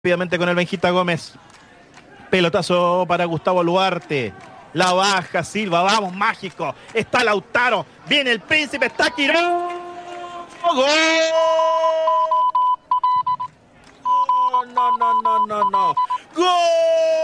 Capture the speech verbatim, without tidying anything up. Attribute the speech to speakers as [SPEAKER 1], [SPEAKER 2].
[SPEAKER 1] Rápidamente con el Benjita Gómez. Pelotazo para Gustavo Luarte. La baja Silva, vamos, mágico. Está Lautaro, viene el Príncipe, está Quirós. ¡Gol! No, no, no, no, no. ¡Gol!